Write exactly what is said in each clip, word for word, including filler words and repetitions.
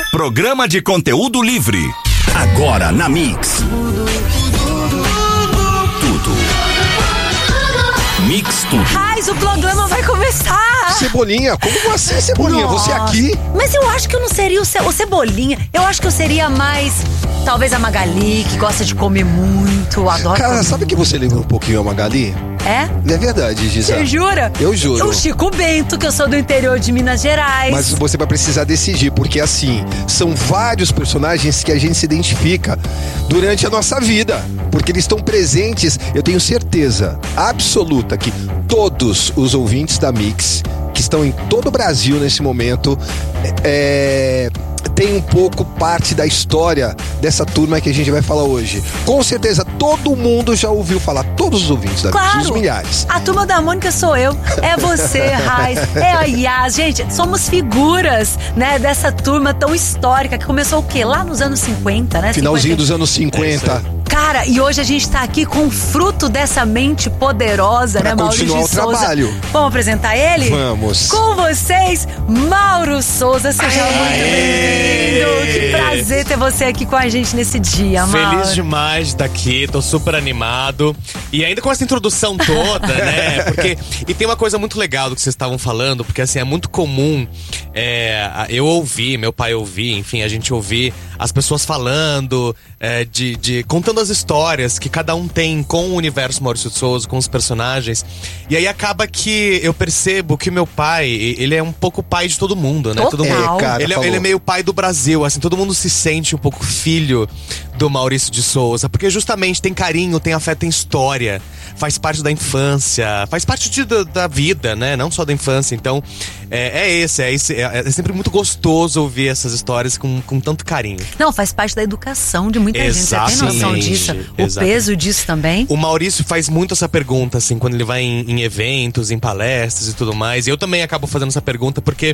Programa de conteúdo livre. Agora na Mix. Tudo. Mix Tudo. Mas o programa vai começar. Cebolinha, como assim, Cebolinha? Nossa. Você aqui? Mas eu acho que eu não seria o, Ce- o Cebolinha. Eu acho que eu seria mais, talvez a Magali, que gosta de comer muito, adora Cara, comer. sabe que você lembra um pouquinho a Magali? É? É verdade, Gisa. Você jura? Eu juro. O Chico Bento, que eu sou do interior de Minas Gerais. Mas você vai precisar decidir, porque assim, são vários personagens que a gente se identifica durante a nossa vida. Porque eles estão presentes, eu tenho certeza absoluta que todos os ouvintes da Mix, que estão em todo o Brasil nesse momento, é, tem um pouco parte da história dessa turma que a gente vai falar hoje. Com certeza, todo mundo já ouviu falar, todos os ouvintes da Claro. Mix, os milhares. A turma da Mônica sou eu, é você, Raiz, é a Yas. Gente, somos figuras, né, dessa turma tão histórica que começou o quê? Lá nos anos cinquenta, né? Finalzinho cinquenta. dos anos cinquenta. Cara, e hoje a gente tá aqui com o fruto dessa mente poderosa, Pra né, Maurício continuar de o Souza. trabalho. Vamos apresentar ele? Vamos. Com vocês, Mauro Souza. Seja muito bem-vindo. Que prazer ter você aqui com a gente nesse dia, Mauro. Feliz demais de estar aqui, tô super animado. E ainda com essa introdução toda, né? Porque, e tem uma coisa muito legal do que vocês estavam falando, porque assim, é muito comum é, eu ouvir, meu pai ouvir, enfim, a gente ouvir as pessoas falando, é, de, de contando as histórias que cada um tem com o universo Maurício de Souza, com os personagens. E aí acaba que eu percebo que meu pai, ele é um pouco pai de todo mundo, né? Total. Todo mundo, É, cara, ele, é, falou. ele é meio pai do Brasil, assim, todo mundo se sente um pouco filho do Maurício de Souza, porque justamente tem carinho, tem afeto, tem história, faz parte da infância, faz parte de, da, da vida, né? Não só da infância. Então, é, é esse, é esse, é, é sempre muito gostoso ouvir essas histórias com, com tanto carinho. Não, faz parte da educação de muita gente. Você tem noção Exatamente, disso? O exatamente. peso disso também? O Maurício faz muito essa pergunta, assim, quando ele vai em, em eventos, em palestras e tudo mais. E eu também acabo fazendo essa pergunta porque,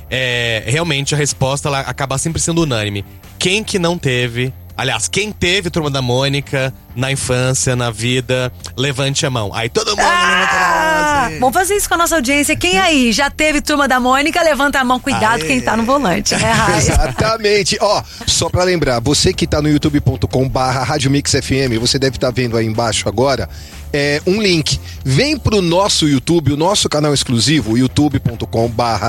é, realmente, a resposta ela acaba sempre sendo unânime. Quem que não teve... Aliás, quem teve Turma da Mônica na infância, na vida, levante a mão. Aí todo mundo levanta a mão, assim. Vamos fazer isso com a nossa audiência. Quem aí já teve Turma da Mônica, levanta a mão. Cuidado Aê. quem tá no volante, né, Raiz? Exatamente. Ó, só pra lembrar, você que tá no youtube ponto com barra Rádio Mix F M, você deve estar vendo aí embaixo agora, é, um link. Vem pro nosso YouTube, o nosso canal exclusivo, youtube ponto com barra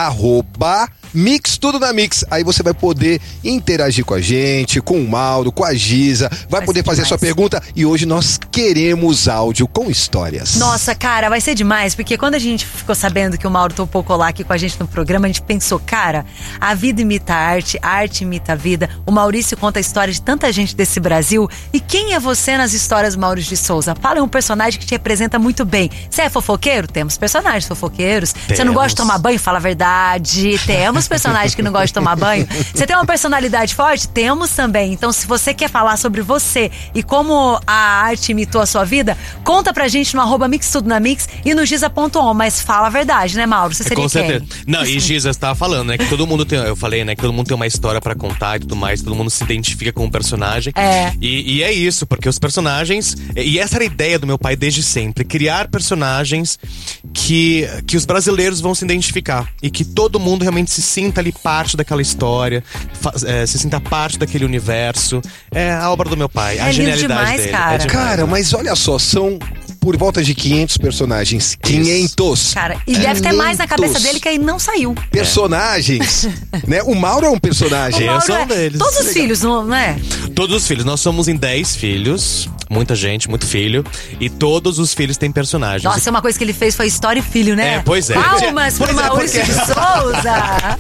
arroba Mix Tudo na Mix. Aí você vai poder interagir com a gente, com o Mauro, com a Gisa, vai, Vai poder ser fazer a demais. sua pergunta. E hoje nós queremos áudio com histórias. Nossa, cara, vai ser demais, porque quando a gente ficou sabendo que o Mauro topou colar aqui com a gente no programa, a gente pensou, cara, a vida imita a arte, a arte imita a vida. O Maurício conta a história de tanta gente desse Brasil. E quem é você nas histórias do Maurício de Souza? Fala um personagem que te representa muito bem. Você é fofoqueiro? Temos personagens fofoqueiros. Você não gosta de tomar banho? Fala a verdade. Temos personagens que não gostam de tomar banho. Você tem uma personalidade forte? Temos também. Então, se você quer falar sobre você e como a arte imitou a sua vida, conta pra gente no arroba Mix Tudo na Mix e no giza ponto on. Mas fala a verdade, né, Mauro? Você seria Com certeza. quem? Não, e Giza, você tava falando, né? Que todo mundo tem. Eu falei, né? Que todo mundo tem uma história pra contar e tudo mais. Todo mundo se identifica com um personagem. É. E, e é isso, porque os personagens. E essa era a ideia do meu pai desde sempre: criar personagens que, que os brasileiros vão se identificar. E que todo mundo realmente se sinta ali parte daquela história, fa- é, se sinta parte daquele universo. É a obra do meu pai, a É lindo genialidade demais, dele. cara. É demais. Cara, mas olha só, são por volta de quinhentos personagens. quinhentos. Cara, e deve ter mais na cabeça quinhentos dele que aí não saiu. personagens, né? O Mauro é um personagem. Eu Mauro sou um é- deles. Todos os Legal. filhos, não, não é? Todos os filhos, nós somos em dez filhos, muita gente, muito filho, e todos os filhos têm personagens. Nossa, uma coisa que ele fez foi história e filho, né? É, pois é. Palmas pro Pois é, Maurício porque- de Souza.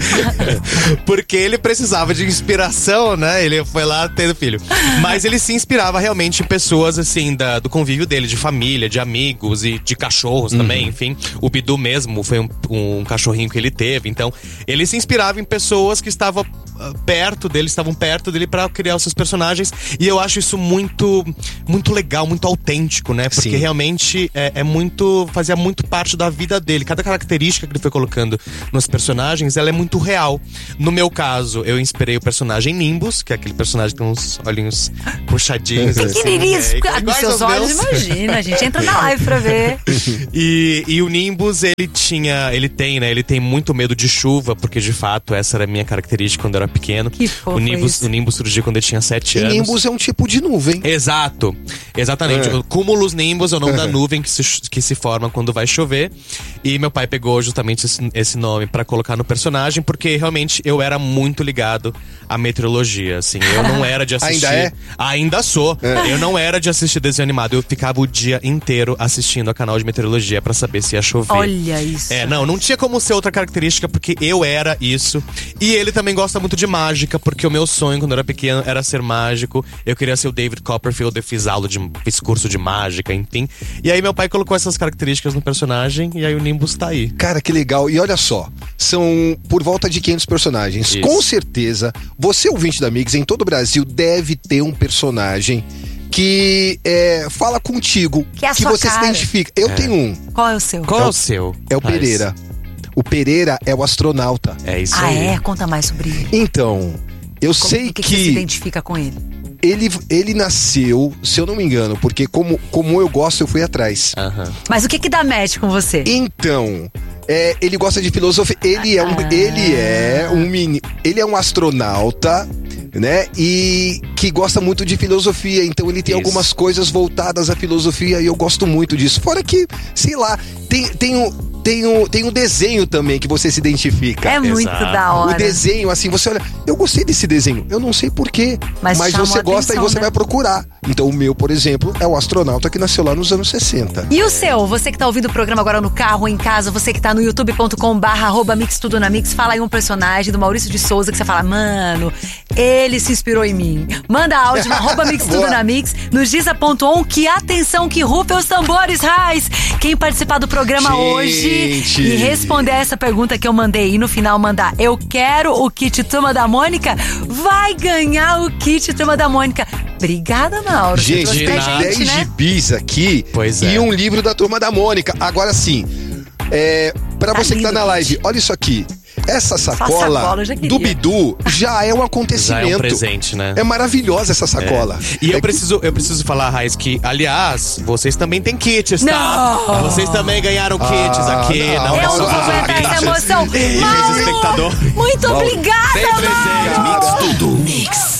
Porque ele precisava de inspiração, né? Ele foi lá tendo filho. Mas ele se inspirava realmente em pessoas, assim, da, do convívio dele, de família, de amigos e de cachorros também, enfim. O Bidu mesmo foi um, um cachorrinho que ele teve. Então, ele se inspirava em pessoas que estavam ah, perto dele, estavam perto dele pra criar os seus personagens. E eu acho isso muito, muito muito legal, muito autêntico, né? Porque Sim. realmente é, é muito. Fazia muito parte da vida dele. Cada característica que ele foi colocando nos personagens, ela é muito real. No meu caso, eu inspirei o personagem Nimbus, que é aquele personagem que tem uns olhinhos puxadinhos. Pequenininhos. Assim, Ah, dos iguais seus aos olhos, meus. imagina. A gente entra na live pra ver. E, e o Nimbus, ele tinha, ele tem, né? Ele tem muito medo de chuva, porque de fato essa era a minha característica quando eu era pequeno. Que fofo o Nimbus, isso. o Nimbus surgiu quando eu tinha sete E anos. Nimbus é um tipo de nuvem. Exato, exatamente. É. O cúmulos nimbus é o nome da nuvem que se, que se forma quando vai chover. E meu pai pegou justamente esse, esse nome pra colocar no personagem, porque realmente eu era muito ligado à meteorologia, assim. Eu não era de assistir. Ainda é? Ainda sou. Eu não era de assistir desenho animado. Eu ficava o dia inteiro assistindo a canal de meteorologia pra saber se ia chover. Olha isso. É, não, não tinha como ser outra característica, porque eu era isso. E ele também gosta muito de mágica, porque o meu sonho quando eu era pequeno era ser mágico. Eu queria ser o David Copperfield, eu fiz aula de fiz curso de mágica, enfim. E aí meu pai colocou essas características no personagem, e aí o Nimbus tá aí. Cara, que legal. E olha só, são por volta de quinhentos personagens. Isso. Com certeza, você, ouvinte da Mix, em todo o Brasil, deve ter um personagem que é, fala contigo, Que é a sua você cara. se identifica. Eu tenho um, Qual é o seu? Qual é o seu? é o Raiz? Pereira. O Pereira é o astronauta. É isso Ah, aí. é? Conta mais sobre ele. Então, eu Como- sei o que, que, que você se identifica com ele? ele, ele nasceu, se eu não me engano, porque como, como eu gosto, eu fui atrás. Aham. Mas o que que dá match com você? Então, é, ele gosta de filosofia. Ele é um, Ah. ele é um mini, ele é um astronauta, né? E que gosta muito de filosofia. Então ele tem Isso. algumas coisas voltadas à filosofia e eu gosto muito disso. Fora que, sei lá, tem tem um tem um, tem um desenho também que você se identifica. É muito Exato. da hora. O desenho, assim, você olha, eu gostei desse desenho, eu não sei porquê, Mas mas, chamou você a gosta atenção, e você né? vai procurar. Então o meu, por exemplo, é o astronauta que nasceu lá nos anos sessenta. E o seu? Você que tá ouvindo o programa agora no carro, em casa, você que tá no youtube ponto com barra arroba mix tudo na mix, fala aí um personagem do Maurício de Souza que você fala, mano, ele se inspirou em mim. Manda áudio no arroba mix tudo Boa. na mix, no giza ponto on, que atenção, que rufem os tambores, Raiz. Quem participar do programa Gente. hoje e responder essa pergunta que eu mandei e no final mandar eu quero o kit Turma da Mônica, vai ganhar o kit Turma da Mônica. Obrigada, Mauro. Você Gente, trouxe tem pra dez gente, né? gibis aqui Pois e é. um livro da Turma da Mônica. Agora sim, é, pra Tá você que tá lindo, na live, olha isso aqui. Essa sacola, sacola eu já queria. do Bidu já é um Já acontecimento. é um presente, né? É maravilhosa essa sacola. E eu É que- preciso, eu preciso falar, Raiz, que, aliás, vocês também têm kits, tá? Não! Vocês também ganharam kits Ah, aqui. não. Não, é Eu só não vou Ah, aguentar essa kits. emoção. Ei, Mauro, espectador. muito Mauro, obrigada, tem presente. Mauro. Mix tudo. Mix.